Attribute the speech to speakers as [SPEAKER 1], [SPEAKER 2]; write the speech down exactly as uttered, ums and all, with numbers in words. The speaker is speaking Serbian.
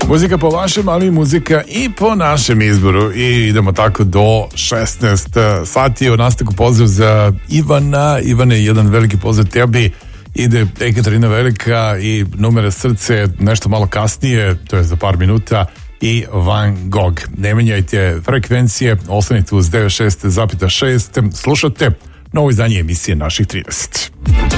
[SPEAKER 1] Muzika po vašem, ali muzika i po našem izboru. I idemo tako do šesnaest sati. U nastavku pozdrav za Ivana. Ivane, jedan veliki pozdrav tebi. Ide Ekaterina Velika i Numere srce nešto malo kasnije, to je za par minuta, i Van Gogh. Ne menjajte frekvencije, ostanite uz devedeset šest zarez šest. Slušate novo izdanje emisije Naših trideset.